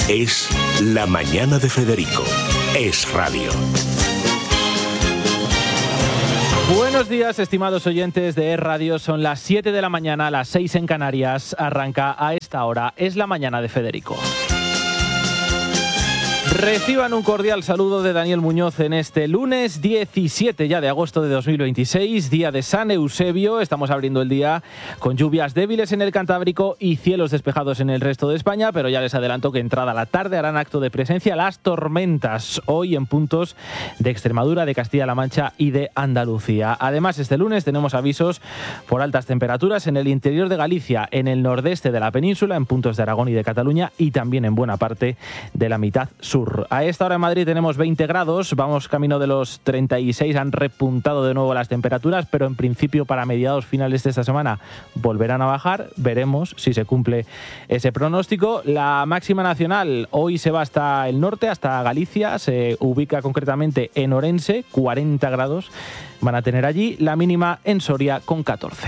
Es La Mañana de Federico. Es radio. Buenos días, estimados oyentes de Es Radio. Son las 7 de la mañana, las 6 en Canarias. Arranca a esta hora Es La Mañana de Federico. Reciban un cordial saludo de Daniel Muñoz en este lunes 17 ya de agosto de 2026, día de San Eusebio. Estamos abriendo el día con lluvias débiles en el Cantábrico y cielos despejados en el resto de España, pero ya les adelanto que entrada la tarde harán acto de presencia las tormentas, hoy en puntos de Extremadura, de Castilla-La Mancha y de Andalucía. Además, este lunes tenemos avisos por altas temperaturas en el interior de Galicia, en el nordeste de la península, en puntos de Aragón y de Cataluña y también en buena parte de la mitad sur. A esta hora en Madrid tenemos 20 grados, vamos camino de los 36, han repuntado de nuevo las temperaturas, pero en principio para mediados finales de esta semana volverán a bajar, veremos si se cumple ese pronóstico. La máxima nacional hoy se va hasta el norte, hasta Galicia, se ubica concretamente en Orense, 40 grados van a tener allí, la mínima en Soria con 14.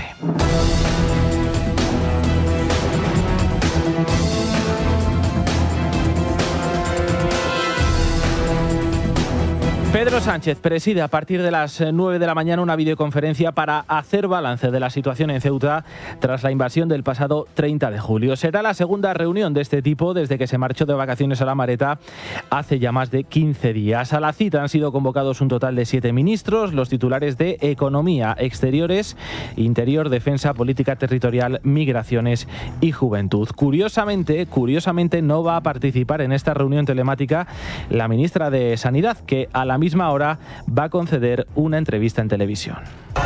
Pedro Sánchez preside a partir de las 9 de la mañana una videoconferencia para hacer balance de la situación en Ceuta tras la invasión del pasado 30 de julio. Será la segunda reunión de este tipo desde que se marchó de vacaciones a La Mareta hace ya más de 15 días. A la cita han sido convocados un total de 7 ministros, los titulares de Economía, Exteriores, Interior, Defensa, Política Territorial, Migraciones y Juventud. Curiosamente no va a participar en esta reunión telemática la ministra de Sanidad, que a la misma hora va a conceder una entrevista en televisión.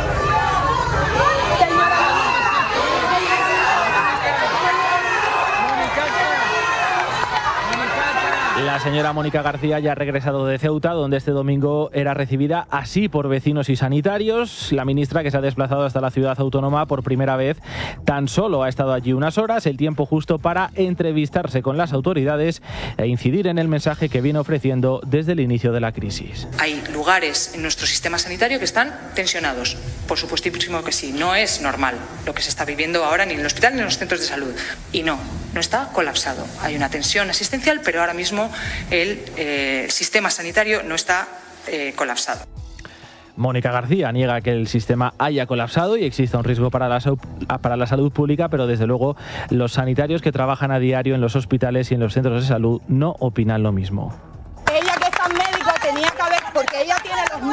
La señora Mónica García ya ha regresado de Ceuta, donde este domingo era recibida así por vecinos y sanitarios. La ministra, que se ha desplazado hasta la ciudad autónoma por primera vez, tan solo ha estado allí unas horas, el tiempo justo para entrevistarse con las autoridades e incidir en el mensaje que viene ofreciendo desde el inicio de la crisis. Hay lugares en nuestro sistema sanitario que están tensionados. Por supuestísimo que sí, no es normal lo que se está viviendo ahora ni en el hospital ni en los centros de salud. Y no está colapsado. Hay una tensión asistencial, pero ahora mismo el sistema sanitario no está colapsado. Mónica García niega que el sistema haya colapsado y exista un riesgo para la salud pública, pero desde luego los sanitarios que trabajan a diario en los hospitales y en los centros de salud no opinan lo mismo. Ella, que es tan médico, tenía que haber, porque ella tiene los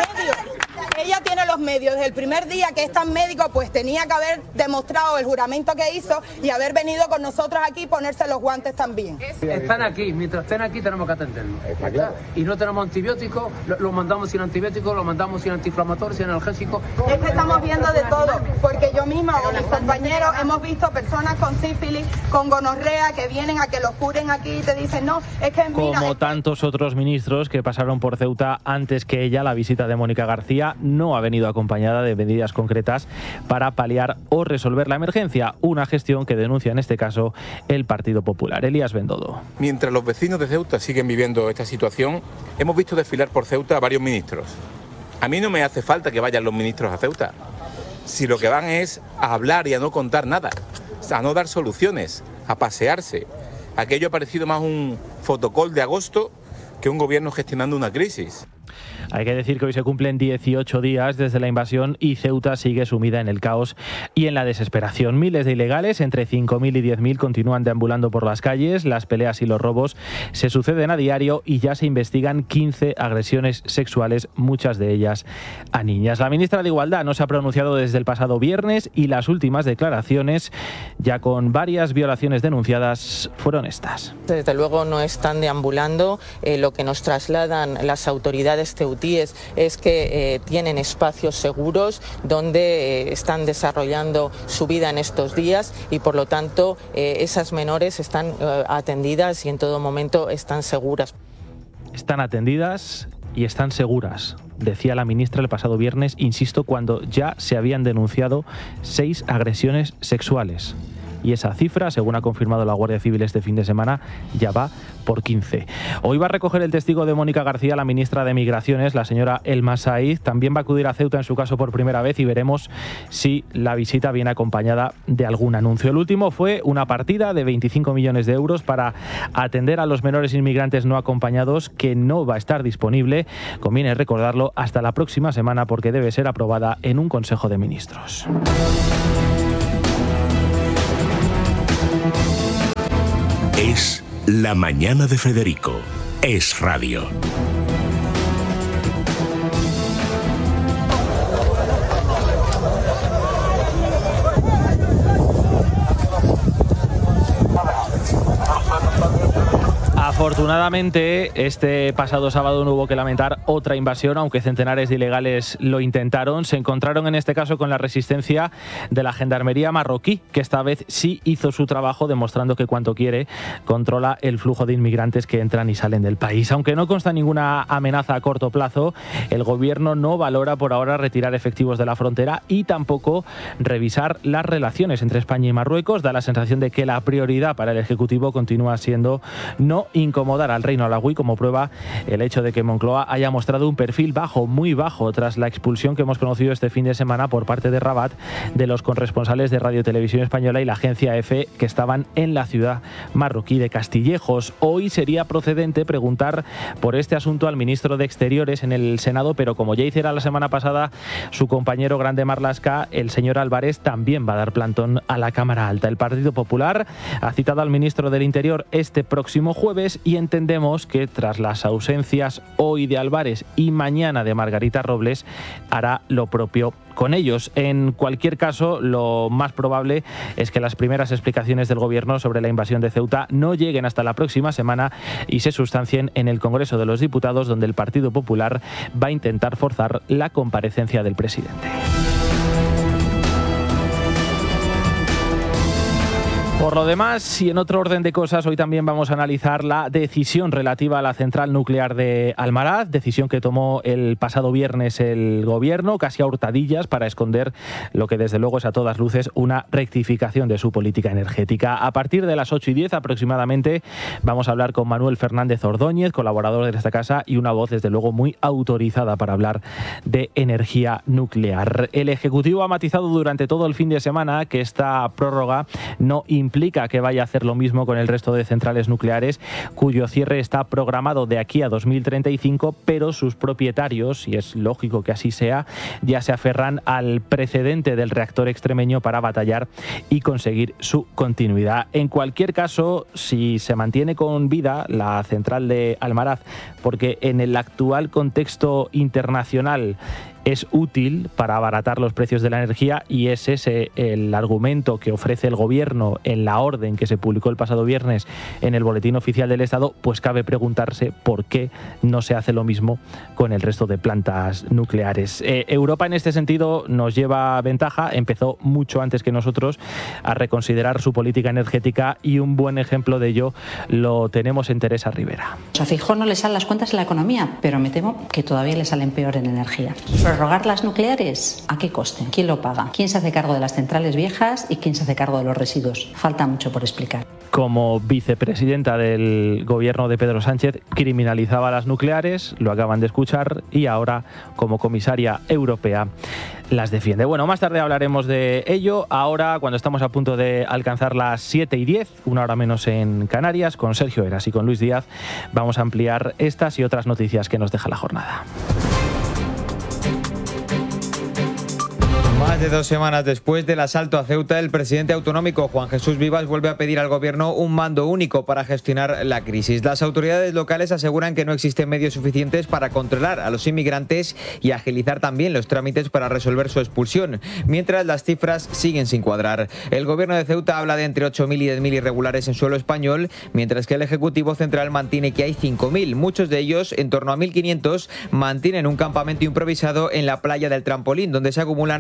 medios, desde el primer día que es tan médico, pues tenía que haber demostrado el juramento que hizo y haber venido con nosotros aquí y ponerse los guantes también. Están aquí, mientras estén aquí tenemos que atenderlos. Y no tenemos antibióticos, lo mandamos sin antibióticos, lo mandamos sin antiinflamatorios, sin analgésicos. Es que estamos viendo de todo, porque yo misma con mis compañeros hemos visto personas con sífilis, con gonorrea, que vienen a que los curen aquí y te dicen, no, es que mira... Como tantos otros ministros que pasaron por Ceuta antes que ella, la visita de Mónica García no ha venido acompañada de medidas concretas para paliar o resolver la emergencia, una gestión que denuncia en este caso el Partido Popular. Elías Bendodo. Mientras los vecinos de Ceuta siguen viviendo esta situación, hemos visto desfilar por Ceuta a varios ministros. A mí no me hace falta que vayan los ministros a Ceuta, si lo que van es a hablar y a no contar nada, a no dar soluciones, a pasearse. Aquello ha parecido más un fotocall de agosto que un gobierno gestionando una crisis. Hay que decir que hoy se cumplen 18 días desde la invasión y Ceuta sigue sumida en el caos y en la desesperación. Miles de ilegales, entre 5.000 y 10.000, continúan deambulando por las calles. Las peleas y los robos se suceden a diario y ya se investigan 15 agresiones sexuales, muchas de ellas a niñas. La ministra de Igualdad no se ha pronunciado desde el pasado viernes y las últimas declaraciones, ya con varias violaciones denunciadas, fueron estas. Desde luego no están deambulando. Lo que nos trasladan las autoridades ceutíes es que tienen espacios seguros donde están desarrollando su vida en estos días y por lo tanto esas menores están atendidas y en todo momento están seguras. Están atendidas y están seguras, decía la ministra el pasado viernes, insisto, cuando ya se habían denunciado 6 agresiones sexuales. y esa cifra, según ha confirmado la Guardia Civil este fin de semana, ya va por 15. Hoy va a recoger el testigo de Mónica García, la ministra de Migraciones, la señora Elma Saíz. También va a acudir a Ceuta en su caso por primera vez y veremos si la visita viene acompañada de algún anuncio. El último fue una partida de 25 millones de euros para atender a los menores inmigrantes no acompañados, que no va a estar disponible, conviene recordarlo, hasta la próxima semana porque debe ser aprobada en un Consejo de Ministros. Es La Mañana de Federico. Es Radio. Afortunadamente, este pasado sábado no hubo que lamentar otra invasión, aunque centenares de ilegales lo intentaron. Se encontraron en este caso con la resistencia de la gendarmería marroquí, que esta vez sí hizo su trabajo, demostrando que cuanto quiere controla el flujo de inmigrantes que entran y salen del país. Aunque no consta ninguna amenaza a corto plazo, el gobierno no valora por ahora retirar efectivos de la frontera y tampoco revisar las relaciones entre España y Marruecos. Da la sensación de que la prioridad para el Ejecutivo continúa siendo no incomodar al reino alauí, como prueba el hecho de que Moncloa haya mostrado un perfil bajo, muy bajo, tras la expulsión que hemos conocido este fin de semana por parte de Rabat de los corresponsales de Radio Televisión Española y la agencia EFE que estaban en la ciudad marroquí de Castillejos. Hoy sería procedente preguntar por este asunto al ministro de Exteriores en el Senado, pero como ya hiciera la semana pasada su compañero Grande Marlaska, el señor Álvarez también va a dar plantón a la Cámara Alta. El Partido Popular ha citado al ministro del Interior este próximo jueves y entendemos que tras las ausencias hoy de Álvarez y mañana de Margarita Robles hará lo propio con ellos. En cualquier caso, lo más probable es que las primeras explicaciones del Gobierno sobre la invasión de Ceuta no lleguen hasta la próxima semana y se sustancien en el Congreso de los Diputados, donde el Partido Popular va a intentar forzar la comparecencia del presidente. Por lo demás, y en otro orden de cosas, hoy también vamos a analizar la decisión relativa a la central nuclear de Almaraz, decisión que tomó el pasado viernes el Gobierno, casi a hurtadillas, para esconder lo que desde luego es a todas luces una rectificación de su política energética. A partir de las 8:10 aproximadamente vamos a hablar con Manuel Fernández Ordóñez, colaborador de esta casa y una voz desde luego muy autorizada para hablar de energía nuclear. El Ejecutivo ha matizado durante todo el fin de semana que esta prórroga no implica que vaya a hacer lo mismo con el resto de centrales nucleares, cuyo cierre está programado de aquí a 2035, pero sus propietarios, y es lógico que así sea, ya se aferran al precedente del reactor extremeño para batallar y conseguir su continuidad. En cualquier caso, si se mantiene con vida la central de Almaraz, porque en el actual contexto internacional es útil para abaratar los precios de la energía, y es ese el argumento que ofrece el Gobierno en la orden que se publicó el pasado viernes en el Boletín Oficial del Estado, pues cabe preguntarse por qué no se hace lo mismo con el resto de plantas nucleares. Europa en este sentido nos lleva ventaja, empezó mucho antes que nosotros a reconsiderar su política energética y un buen ejemplo de ello lo tenemos en Teresa Rivera. A Feijóo no le salen las cuentas en la economía, pero me temo que todavía le salen peor en energía. ¿Prorrogar las nucleares? ¿A qué coste? ¿Quién lo paga? ¿Quién se hace cargo de las centrales viejas y quién se hace cargo de los residuos? Falta mucho por explicar. Como vicepresidenta del gobierno de Pedro Sánchez, criminalizaba las nucleares, lo acaban de escuchar, y ahora como comisaria europea las defiende. Bueno, más tarde hablaremos de ello. Ahora, cuando estamos a punto de alcanzar las 7:10, una hora menos en Canarias, con Sergio Heras y con Luis Díaz, vamos a ampliar estas y otras noticias que nos deja la jornada. Más de 2 semanas después del asalto a Ceuta, el presidente autonómico Juan Jesús Vivas vuelve a pedir al gobierno un mando único para gestionar la crisis. Las autoridades locales aseguran que no existen medios suficientes para controlar a los inmigrantes y agilizar también los trámites para resolver su expulsión, mientras las cifras siguen sin cuadrar. El gobierno de Ceuta habla de entre 8.000 y 10.000 irregulares en suelo español, mientras que el Ejecutivo Central mantiene que hay 5.000. Muchos de ellos, en torno a 1.500, mantienen un campamento improvisado en la playa del Trampolín, donde se acumulan residuos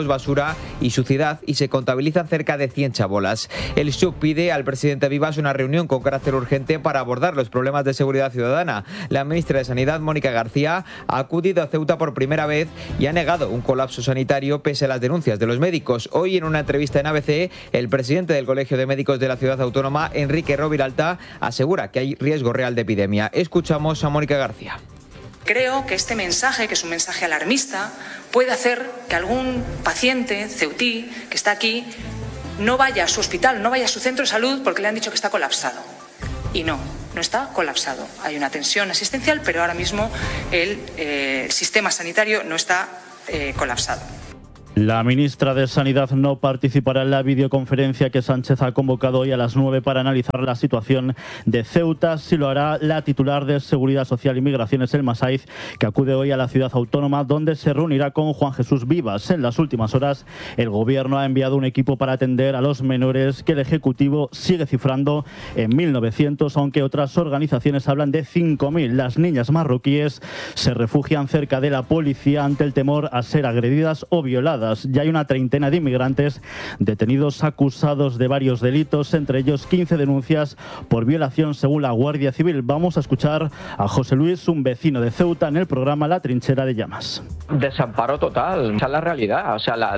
residuos, basura y suciedad y se contabilizan cerca de 100 chabolas. El SUB pide al presidente Vivas una reunión con carácter urgente para abordar los problemas de seguridad ciudadana. La ministra de Sanidad, Mónica García, ha acudido a Ceuta por primera vez y ha negado un colapso sanitario pese a las denuncias de los médicos. Hoy, en una entrevista en ABC, el presidente del Colegio de Médicos de la Ciudad Autónoma, Enrique Roviralta, asegura que hay riesgo real de epidemia. Escuchamos a Mónica García. Creo que este mensaje, que es un mensaje alarmista, puede hacer que algún paciente ceutí que está aquí no vaya a su hospital, no vaya a su centro de salud porque le han dicho que está colapsado. Y no está colapsado. Hay una tensión asistencial, pero ahora mismo el sistema sanitario no está colapsado. La ministra de Sanidad no participará en la videoconferencia que Sánchez ha convocado hoy a las 9 para analizar la situación de Ceuta. Sí lo hará la titular de Seguridad Social y Migraciones, Elma Saiz, que acude hoy a la ciudad autónoma, donde se reunirá con Juan Jesús Vivas. En las últimas horas, el Gobierno ha enviado un equipo para atender a los menores que el Ejecutivo sigue cifrando en 1.900, aunque otras organizaciones hablan de 5.000. Las niñas marroquíes se refugian cerca de la policía ante el temor a ser agredidas o violadas. Ya hay una treintena de inmigrantes detenidos acusados de varios delitos, entre ellos 15 denuncias por violación según la Guardia Civil. Vamos a escuchar a José Luis, un vecino de Ceuta, en el programa La Trinchera de Llamas. Desamparo total, esa es la realidad. O sea,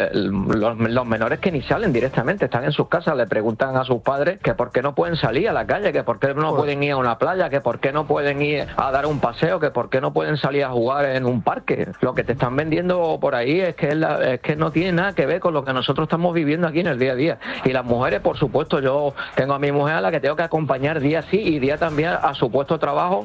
los menores que ni salen directamente, están en sus casas, le preguntan a sus padres que por qué no pueden salir a la calle, que por qué no pueden ir a una playa, que por qué no pueden ir a dar un paseo, que por qué no pueden salir a jugar en un parque. Lo que te están vendiendo por ahí es que no tiene nada que ver con lo que nosotros estamos viviendo aquí en el día a día. Y las mujeres, por supuesto, yo tengo a mi mujer a la que tengo que acompañar día sí y día también a su puesto de trabajo.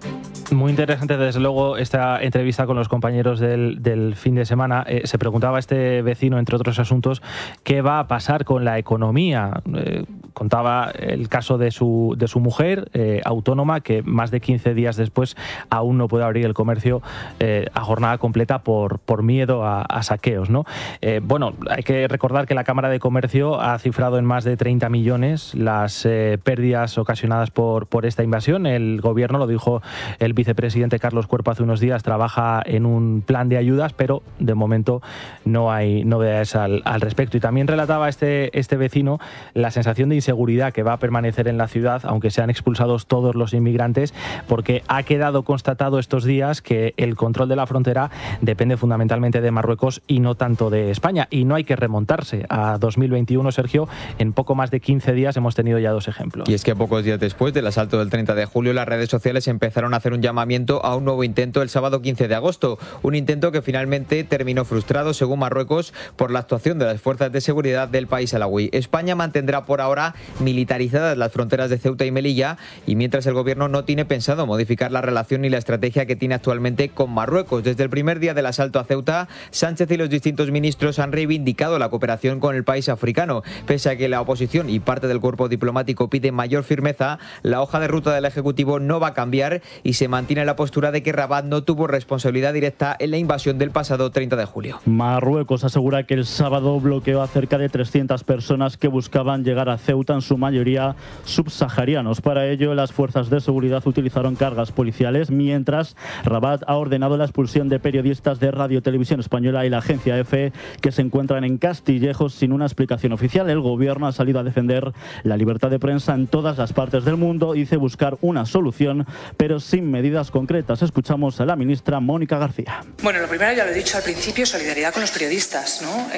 Muy interesante, desde luego, esta entrevista con los compañeros del fin de semana. Se preguntaba este vecino, entre otros asuntos, qué va a pasar con la economía. Contaba el caso de su mujer, autónoma, que más de 15 días después aún no puede abrir el comercio a jornada completa por miedo a saqueos, ¿no? Bueno, hay que recordar que la Cámara de Comercio ha cifrado en más de 30 millones las pérdidas ocasionadas por esta invasión. El Gobierno, lo dijo el vicepresidente Carlos Cuerpo hace unos días, trabaja en un plan de ayudas, pero de momento no hay novedades al respecto. Y también relataba este vecino la sensación de inseguridad que va a permanecer en la ciudad, aunque sean expulsados todos los inmigrantes, porque ha quedado constatado estos días que el control de la frontera depende fundamentalmente de Marruecos y no tanto de España. Y no hay que remontarse a 2021, Sergio. En poco más de 15 días hemos tenido ya 2 ejemplos. Y es que pocos días después del asalto del 30 de julio, las redes sociales empezaron a hacer un llamamiento a un nuevo intento el sábado 15 de agosto. Un intento que finalmente terminó frustrado, según Marruecos, por la actuación de las fuerzas de seguridad del país alauí. España mantendrá por ahora militarizadas las fronteras de Ceuta y Melilla, y mientras el Gobierno no tiene pensado modificar la relación ni la estrategia que tiene actualmente con Marruecos. Desde el primer día del asalto a Ceuta, Sánchez y los distintos ministros han reivindicado la cooperación con el país africano. Pese a que la oposición y parte del cuerpo diplomático pide mayor firmeza, la hoja de ruta del Ejecutivo no va a cambiar y se mantiene la postura de que Rabat no tuvo responsabilidad directa en la invasión del pasado 30 de julio. Marruecos asegura que el sábado bloqueó a cerca de 300 personas que buscaban llegar a Ceuta, en su mayoría subsaharianos. Para ello, las fuerzas de seguridad utilizaron cargas policiales, mientras Rabat ha ordenado la expulsión de periodistas de Radio Televisión Española y la agencia EFE, que se encuentran en Castillejos sin una explicación oficial. El Gobierno ha salido a defender la libertad de prensa en todas las partes del mundo y dice buscar una solución, pero sin medidas concretas. Escuchamos a la ministra Mónica García. Bueno, lo primero ya lo he dicho al principio, solidaridad con los periodistas, ¿no?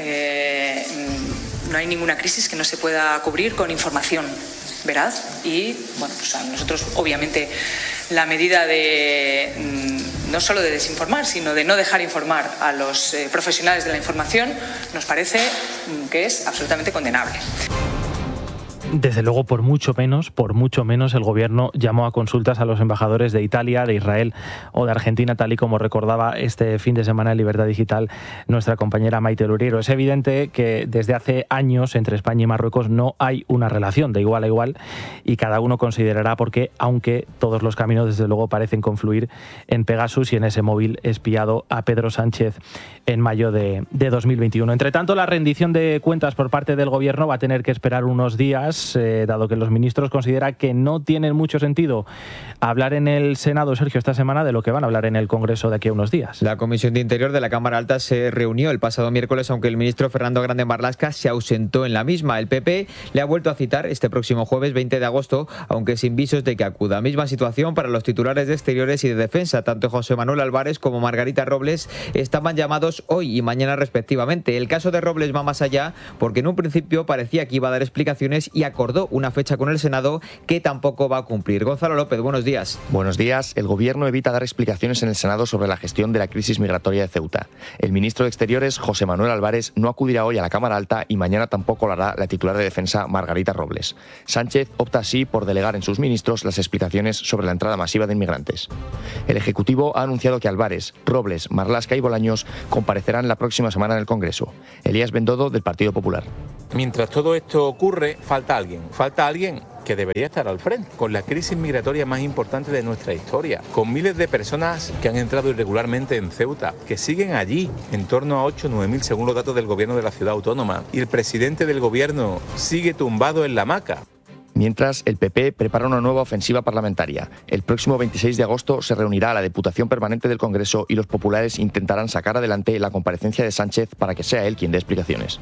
No hay ninguna crisis que no se pueda cubrir con información veraz y, bueno, pues a nosotros obviamente la medida de no solo de desinformar, sino de no dejar informar a los profesionales de la información nos parece que es absolutamente condenable. Desde luego, por mucho menos, el Gobierno llamó a consultas a los embajadores de Italia, de Israel o de Argentina, tal y como recordaba este fin de semana en Libertad Digital nuestra compañera Maite Luriero. Es evidente que desde hace años entre España y Marruecos no hay una relación de igual a igual y cada uno considerará por qué, aunque todos los caminos desde luego parecen confluir en Pegasus y en ese móvil espiado a Pedro Sánchez en mayo de 2021. Entre tanto, la rendición de cuentas por parte del Gobierno va a tener que esperar unos días. días, dado que los ministros consideran que no tiene mucho sentido hablar en el Senado, Sergio, esta semana de lo que van a hablar en el Congreso de aquí a unos días. La Comisión de Interior de la Cámara Alta se reunió el pasado miércoles, aunque el ministro Fernando Grande Marlaska se ausentó en la misma. El PP le ha vuelto a citar este próximo jueves 20 de agosto, aunque sin visos de que acuda. Misma situación para los titulares de Exteriores y de Defensa. Tanto José Manuel Álvarez como Margarita Robles estaban llamados hoy y mañana respectivamente. El caso de Robles va más allá porque en un principio parecía que iba a dar explicaciones y acordó una fecha con el Senado que tampoco va a cumplir. Gonzalo López, buenos días. Buenos días. El Gobierno evita dar explicaciones en el Senado sobre la gestión de la crisis migratoria de Ceuta. El ministro de Exteriores, José Manuel Álvarez, no acudirá hoy a la Cámara Alta y mañana tampoco lo hará la titular de Defensa, Margarita Robles. Sánchez opta así por delegar en sus ministros las explicaciones sobre la entrada masiva de inmigrantes. El Ejecutivo ha anunciado que Álvarez, Robles, Marlaska y Bolaños comparecerán la próxima semana en el Congreso. Elías Bendodo, del Partido Popular. Mientras todo esto ocurre, falta alguien que debería estar al frente, con la crisis migratoria más importante de nuestra historia, con miles de personas que han entrado irregularmente en Ceuta, que siguen allí, en torno a 8 o 9 mil según los datos del gobierno de la ciudad autónoma, y el presidente del gobierno sigue tumbado en la hamaca. Mientras, el PP prepara una nueva ofensiva parlamentaria. El próximo 26 de agosto se reunirá la Diputación Permanente del Congreso y los populares intentarán sacar adelante la comparecencia de Sánchez para que sea él quien dé explicaciones.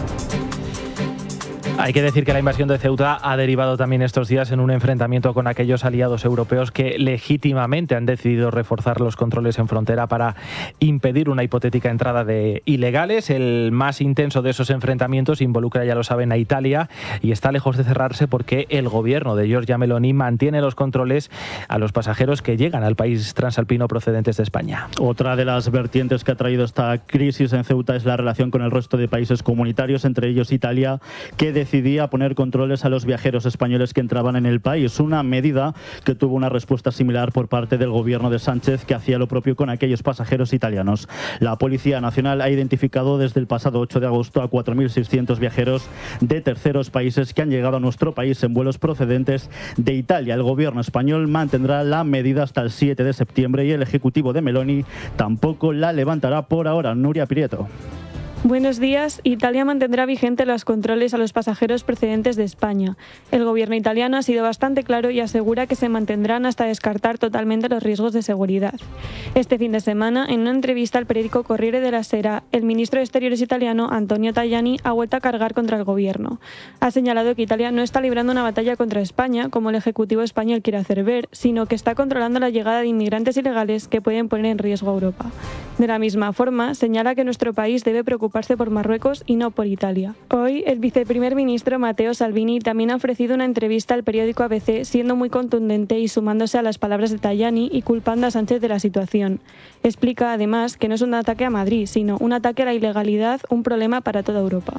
Hay que decir que la invasión de Ceuta ha derivado también estos días en un enfrentamiento con aquellos aliados europeos que legítimamente han decidido reforzar los controles en frontera para impedir una hipotética entrada de ilegales. El más intenso de esos enfrentamientos involucra, ya lo saben, a Italia y está lejos de cerrarse porque el gobierno de Giorgia Meloni mantiene los controles a los pasajeros que llegan al país transalpino procedentes de España. Otra de las vertientes que ha traído esta crisis en Ceuta es la relación con el resto de países comunitarios, entre ellos Italia, que decidía poner controles a los viajeros españoles que entraban en el país, una medida que tuvo una respuesta similar por parte del gobierno de Sánchez, que hacía lo propio con aquellos pasajeros italianos. La Policía Nacional ha identificado desde el pasado 8 de agosto a 4.600 viajeros de terceros países que han llegado a nuestro país en vuelos procedentes de Italia. El gobierno español mantendrá la medida hasta el 7 de septiembre y el ejecutivo de Meloni tampoco la levantará por ahora. Nuria Prieto. Buenos días. Italia mantendrá vigente los controles a los pasajeros procedentes de España. El gobierno italiano ha sido bastante claro y asegura que se mantendrán hasta descartar totalmente los riesgos de seguridad. Este fin de semana, en una entrevista al periódico Corriere della Sera, el ministro de Exteriores italiano, Antonio Tajani, ha vuelto a cargar contra el gobierno. Ha señalado que Italia no está librando una batalla contra España, como el Ejecutivo español quiere hacer ver, sino que está controlando la llegada de inmigrantes ilegales que pueden poner en riesgo a Europa. De la misma forma, señala que nuestro país debe preocuparse por Marruecos y no por Italia. Hoy, el viceprimer ministro Matteo Salvini también ha ofrecido una entrevista al periódico ABC, siendo muy contundente y sumándose a las palabras de Tajani y culpando a Sánchez de la situación. Explica además que no es un ataque a Madrid, sino un ataque a la ilegalidad, un problema para toda Europa.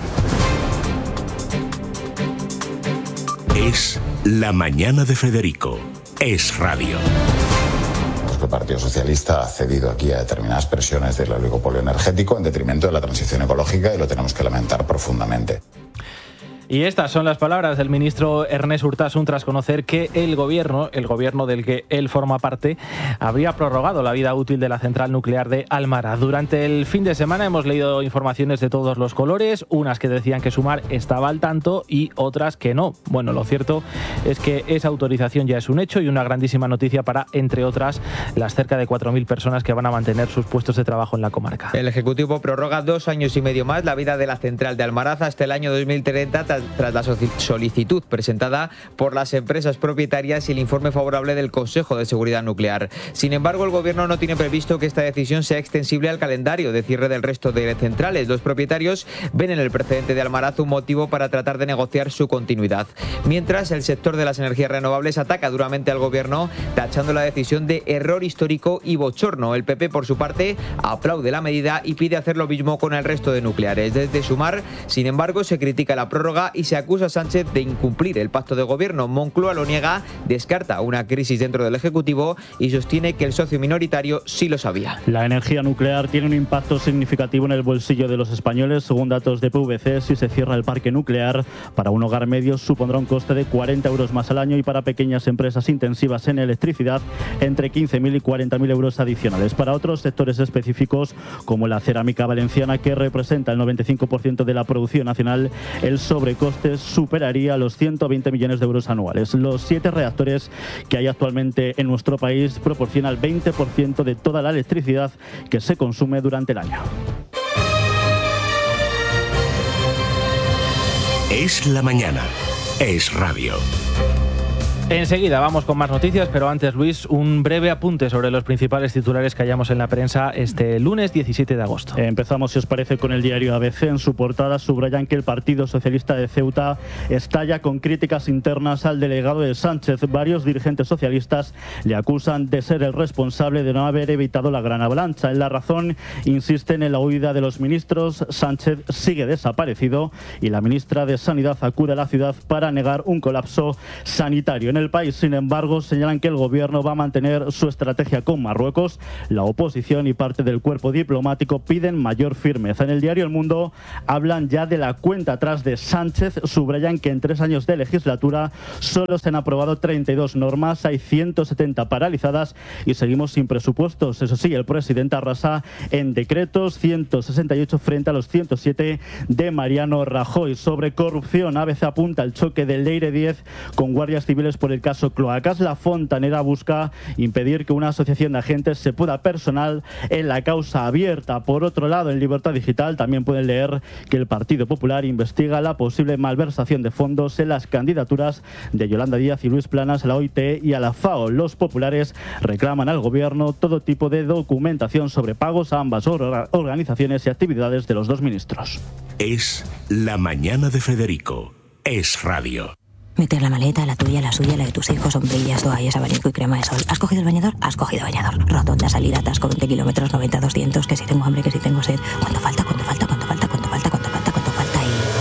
Es la mañana de Federico. Es radio. El Partido Socialista ha cedido aquí a determinadas presiones del oligopolio energético en detrimento de la transición ecológica y lo tenemos que lamentar profundamente. Y estas son las palabras del ministro Ernest Urtasun tras conocer que el gobierno del que él forma parte, habría prorrogado la vida útil de la central nuclear de Almaraz. Durante el fin de semana hemos leído informaciones de todos los colores, unas que decían que Sumar estaba al tanto y otras que no. Bueno, lo cierto es que esa autorización ya es un hecho y una grandísima noticia para, entre otras, las cerca de 4.000 personas que van a mantener sus puestos de trabajo en la comarca. El Ejecutivo prorroga 2 años y medio más la vida de la central de Almaraz hasta el año 2030 tras la solicitud presentada por las empresas propietarias y el informe favorable del Consejo de Seguridad Nuclear. Sin embargo, el Gobierno no tiene previsto que esta decisión sea extensible al calendario de cierre del resto de centrales. Los propietarios ven en el precedente de Almaraz un motivo para tratar de negociar su continuidad. Mientras, el sector de las energías renovables ataca duramente al Gobierno, tachando la decisión de error histórico y bochorno. El PP, por su parte, aplaude la medida y pide hacer lo mismo con el resto de nucleares. Desde Sumar, sin embargo, se critica la prórroga y se acusa a Sánchez de incumplir el pacto de gobierno. Moncloa lo niega, descarta una crisis dentro del Ejecutivo y sostiene que el socio minoritario sí lo sabía. La energía nuclear tiene un impacto significativo en el bolsillo de los españoles. Según datos de PVC, si se cierra el parque nuclear, para un hogar medio supondrá un coste de 40 euros más al año y para pequeñas empresas intensivas en electricidad entre 15.000 y 40.000 euros adicionales. Para otros sectores específicos, como la cerámica valenciana, que representa el 95% de la producción nacional, el sobre sobrecoste superaría los 120 millones de euros anuales. Los 7 reactores que hay actualmente en nuestro país proporcionan el 20% de toda la electricidad que se consume durante el año. Es la mañana. Es radio. Enseguida vamos con más noticias, pero antes, Luis, un breve apunte sobre los principales titulares que hallamos en la prensa este lunes 17 de agosto. Empezamos, si os parece, con el diario ABC. En su portada subrayan que el Partido Socialista de Ceuta estalla con críticas internas al delegado de Sánchez. Varios dirigentes socialistas le acusan de ser el responsable de no haber evitado la gran avalancha. En La Razón insisten en la huida de los ministros. Sánchez sigue desaparecido y la ministra de Sanidad acude a la ciudad para negar un colapso sanitario. En El País, sin embargo, señalan que el gobierno va a mantener su estrategia con Marruecos. La oposición y parte del cuerpo diplomático piden mayor firmeza. En el diario El Mundo hablan ya de la cuenta atrás de Sánchez. Subrayan que en 3 años de legislatura solo se han aprobado 32 normas, hay 170 paralizadas y seguimos sin presupuestos. Eso sí, el presidente arrasa en decretos, 168 frente a los 107 de Mariano Rajoy. Sobre corrupción, ABC apunta el choque del Leire 10 con guardias civiles por el caso Cloacas. La Fontanera busca impedir que una asociación de agentes se pueda personal en la causa abierta. Por otro lado, en Libertad Digital también pueden leer que el Partido Popular investiga la posible malversación de fondos en las candidaturas de Yolanda Díaz y Luis Planas a la OIT y a la FAO. Los populares reclaman al gobierno todo tipo de documentación sobre pagos a ambas organizaciones y actividades de los 2 ministros. Es la mañana de Federico. Es radio. Meter la maleta, la tuya, la suya, la de tus hijos, sombrillas, toallas, abanico y crema de sol. ¿Has cogido el bañador? Has cogido bañador. Rotonda, salida, atasco, 20 kilómetros, 90, 200, que si tengo hambre, que si tengo sed. ¿Cuánto falta? ¿Cuánto falta? ¿Cuánto falta? ¿Cuánto falta? ¿Cuánto falta? ¿Cuánto falta?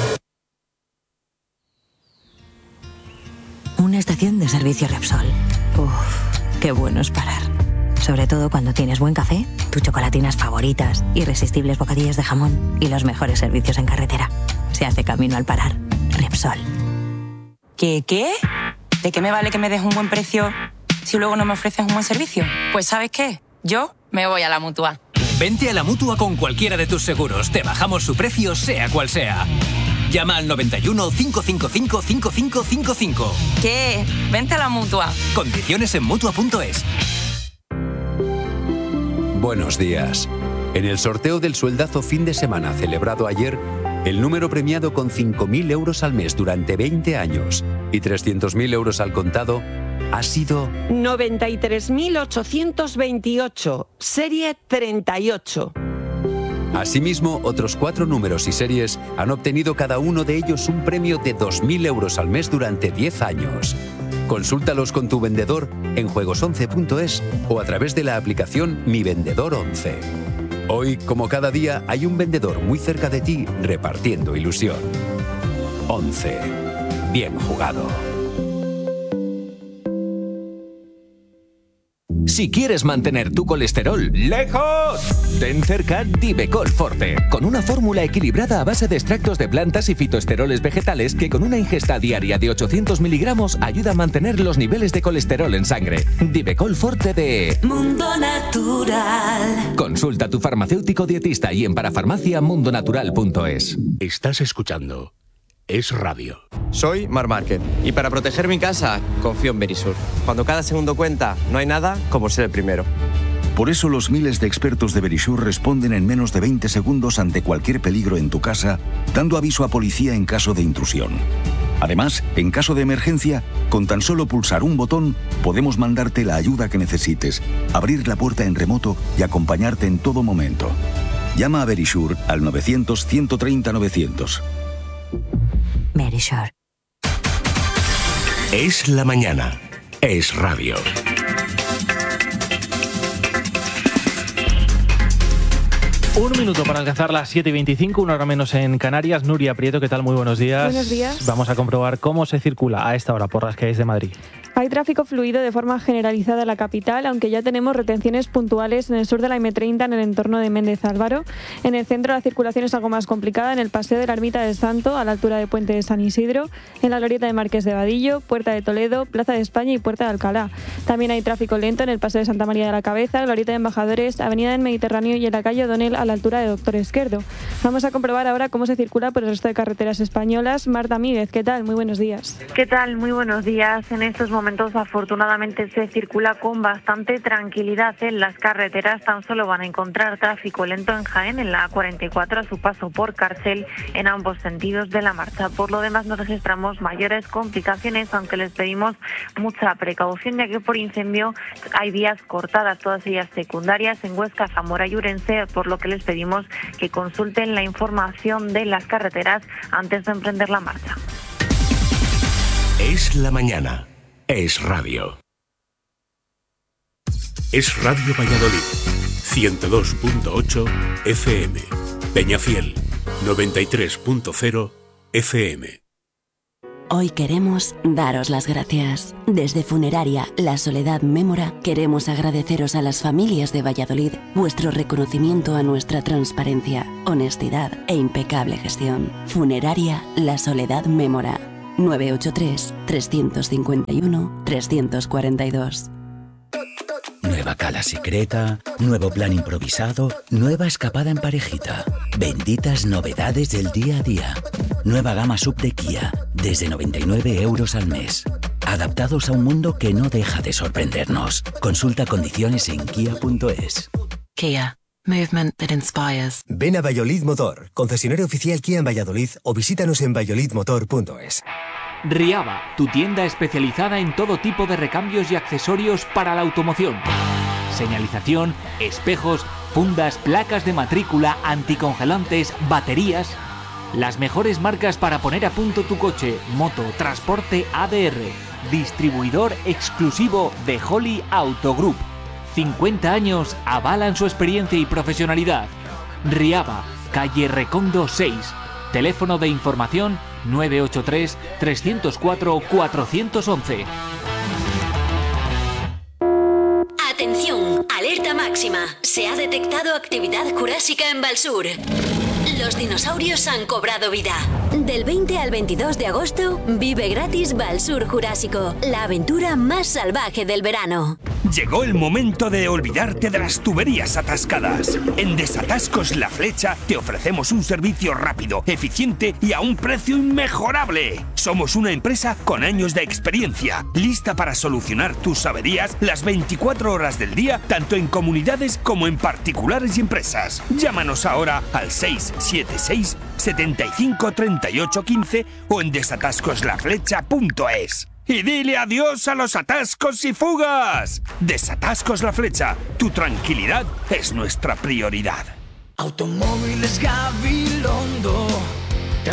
Y... una estación de servicio Repsol. Uf, qué bueno es parar. Sobre todo cuando tienes buen café, tus chocolatinas favoritas, irresistibles bocadillos de jamón y los mejores servicios en carretera. Se hace camino al parar. Repsol. ¿Qué? ¿De qué me vale que me des un buen precio si luego no me ofreces un buen servicio? Pues ¿sabes qué? Yo me voy a la Mutua. Vente a la Mutua con cualquiera de tus seguros. Te bajamos su precio, sea cual sea. Llama al 91 555 5555. ¿Qué? Vente a la Mutua. Condiciones en Mutua.es. Buenos días. En el sorteo del sueldazo fin de semana celebrado ayer, el número premiado con 5.000 euros al mes durante 20 años y 300.000 euros al contado ha sido 93.828, serie 38. Asimismo, otros 4 números y series han obtenido cada uno de ellos un premio de 2.000 euros al mes durante 10 años. Consúltalos con tu vendedor en juegos11.es o a través de la aplicación Mi Vendedor 11. Hoy, como cada día, hay un vendedor muy cerca de ti repartiendo ilusión. 11. Bien jugado. Si quieres mantener tu colesterol lejos, ten cerca Divecol Forte, con una fórmula equilibrada a base de extractos de plantas y fitoesteroles vegetales que con una ingesta diaria de 800 miligramos ayuda a mantener los niveles de colesterol en sangre. Divecol Forte de Mundo Natural. Consulta a tu farmacéutico dietista y en parafarmaciamundonatural.es. Estás escuchando Es Radio. Soy Marc Márquez y para proteger mi casa confío en Verisur. Cuando cada segundo cuenta, no hay nada como ser el primero. Por eso los miles de expertos de Verisur responden en menos de 20 segundos ante cualquier peligro en tu casa, dando aviso a policía en caso de intrusión. Además, en caso de emergencia, con tan solo pulsar un botón, podemos mandarte la ayuda que necesites, abrir la puerta en remoto y acompañarte en todo momento. Llama a Verisur al 900-130-900. Verisur. Es la mañana. Es radio. Un minuto para alcanzar las 7:25, 1 hora menos en Canarias. Nuria Prieto, ¿qué tal? Muy buenos días. Buenos días. Vamos a comprobar cómo se circula a esta hora por las calles de Madrid. Hay tráfico fluido de forma generalizada en la capital, aunque ya tenemos retenciones puntuales en el sur de la M30 en el entorno de Méndez Álvaro. En el centro la circulación es algo más complicada en el Paseo de la Ermita del Santo, a la altura de Puente de San Isidro, en la glorieta de Marqués de Vadillo, Puerta de Toledo, Plaza de España y Puerta de Alcalá. También hay tráfico lento en el Paseo de Santa María de la Cabeza, glorieta de Embajadores, Avenida del Mediterráneo y en la calle O'Donnell a la altura de Doctor Esquerdo. Vamos a comprobar ahora cómo se circula por el resto de carreteras españolas. Marta Míguez, ¿qué tal? Muy buenos días. ¿Qué tal? Muy buenos días. En estos momentos afortunadamente se circula con bastante tranquilidad en las carreteras. Tan solo van a encontrar tráfico lento en Jaén, en la A44 a su paso por Cárcel, en ambos sentidos de la marcha. Por lo demás no registramos mayores complicaciones, aunque les pedimos mucha precaución, ya que por incendio hay vías cortadas, todas ellas secundarias, en Huesca, Zamora y Urense, por lo que les pedimos que consulten la información de las carreteras antes de emprender la marcha. Es la mañana. Es radio. Es Radio Valladolid. 102.8 FM. Peñafiel. 93.0 FM. Hoy queremos daros las gracias. Desde Funeraria La Soledad Mémora queremos agradeceros a las familias de Valladolid vuestro reconocimiento a nuestra transparencia, honestidad e impecable gestión. Funeraria La Soledad Mémora. 983-351-342. Nueva cala secreta, nuevo plan improvisado, nueva escapada en parejita. Benditas novedades del día a día. Nueva gama sub de Kia, desde 99 euros al mes. Adaptados a un mundo que no deja de sorprendernos. Consulta condiciones en kia.es. Kia. Movement that inspires. Ven a Valladolid Motor, concesionario oficial Kia en Valladolid, o visítanos en valladolidmotor.es. Riaba, tu tienda especializada en todo tipo de recambios y accesorios para la automoción. Señalización, espejos, fundas, placas de matrícula, anticongelantes, baterías. Las mejores marcas para poner a punto tu coche, moto, transporte ADR. Distribuidor exclusivo de Holly Auto Group. 50 años avalan su experiencia y profesionalidad. Riaba, calle Recondo 6. Teléfono de información 983-304-411. Atención, alerta máxima. Se ha detectado actividad jurásica en Valsur. Los dinosaurios han cobrado vida. Del 20 al 22 de agosto, vive gratis Valsur Jurásico, la aventura más salvaje del verano. Llegó el momento de olvidarte de las tuberías atascadas. En Desatascos La Flecha te ofrecemos un servicio rápido, eficiente y a un precio inmejorable. Somos una empresa con años de experiencia, lista para solucionar tus averías las 24 horas del día, tanto en comunidades como en particulares y empresas. Llámanos ahora al 676 75 38 15 o en desatascoslaflecha.es. Y dile adiós a los atascos y fugas. Desatascos La Flecha, tu tranquilidad es nuestra prioridad. Automóviles Gabilondo,